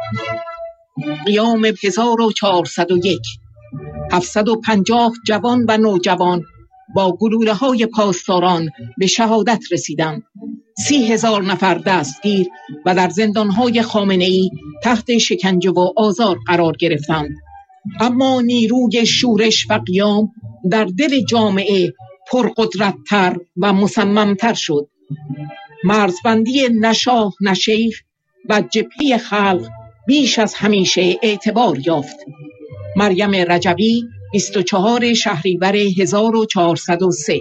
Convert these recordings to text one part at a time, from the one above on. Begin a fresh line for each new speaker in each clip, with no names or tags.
قیام 1401 750 جوان و نوجوان با گلوله‌های پاسداران به شهادت رسیدند. 30,000 نفر دستگیر و در زندان‌های خامنه‌ای تحت شکنجه و آزار قرار گرفتند. اما نیروی شورش و قیام در دل جامعه پرقدرت‌تر و مصمم‌تر شد. مرزبندی نه شاه نه شیخ و جبهه خلق بیش از همیشه اعتبار یافت. مریم رجبی 24 شهریور 1403.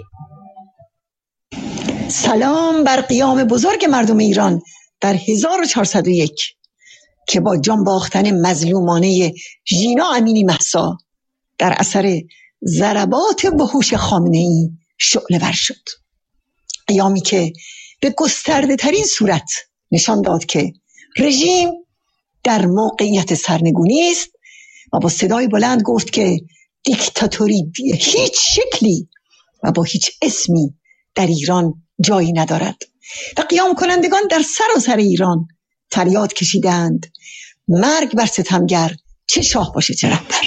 سلام بر قیام بزرگ مردم ایران در 1401 که با جان باختن مظلومانه ژینا امینی مهسا در اثر ضربات وحوش خامنه‌ای شعله‌ور شد. قیامی که به گسترده ترین صورت نشان داد که رژیم در موقعیت سرنگونی است و با صدای بلند گفت که دیکتاتوری هیچ شکلی و با هیچ اسمی در ایران جایی ندارد و قیام کنندگان در سراسر ایران فریاد کشیدند مرگ بر ستمگر، چه شاه باشه چه رهبر.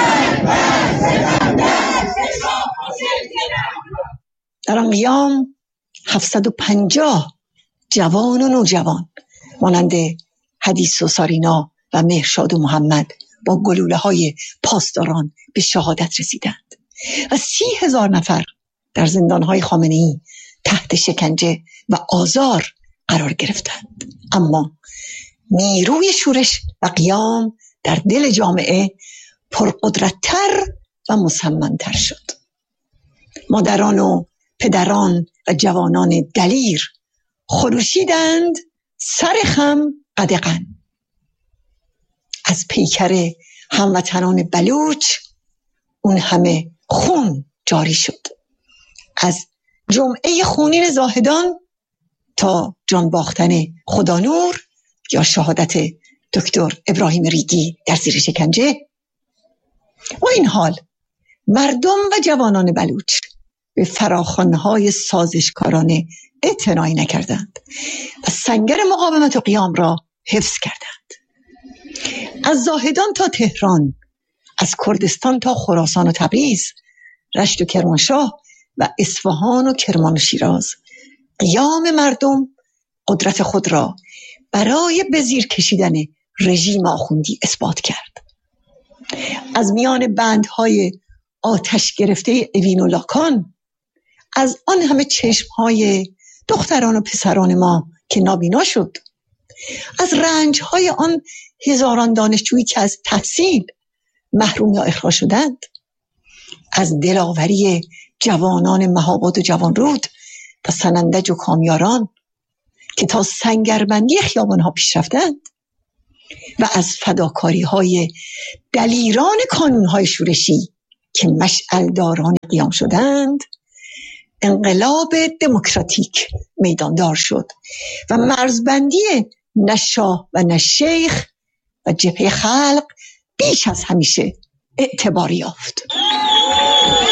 در آن قیام 750 جوان و نوجوان مانند حدیث و سارینا و مهرشاد و محمد با گلوله‌های پاسداران به شهادت رسیدند و 30,000 نفر در زندان‌های خامنه‌ای تحت شکنجه و آزار قرار گرفتند. اما نیروی شورش و قیام در دل جامعه پرقدرت‌تر و مصمم‌تر شد. مادران و پدران و جوانان دلیر خروشیدند سر خم قدغن. از پیکر هموطنان بلوچ اون همه خون جاری شد، از جمعه خونین زاهدان تا جان باختن خدانور یا شهادت دکتر ابراهیم ریگی در زیر شکنجه. و این حال مردم و جوانان بلوچ به فراخوان‌های سازشکارانه اعتنایی نکردند و سنگر مقاومت و قیام را حفظ کردند. از زاهدان تا تهران، از کردستان تا خراسان و تبریز، رشت و کرمانشاه و اصفهان و کرمان و شیراز، قیام مردم قدرت خود را برای به زیر کشیدن رژیم آخوندی اثبات کرد. از میان بندهای آتش گرفته اوین و لاکان، از آن همه چشمهای دختران و پسران ما که نابینا شد، از رنجهای آن هزاران دانشجویی که از تحصیل محروم یا اخراج شدند، از دلاوری جوانان مهاباد و جوانرود و سنندج و کامیاران که تا سنگربندی خیابانها پیش رفتند و از فداکاری های دلیران کانونهای شورشی که مشعلداران قیام شدند، انقلاب دموکراتیک میداندار شد و مرزبندی نه شاه و نه شیخ و جبهه خلق بیش از همیشه اعتبار یافت.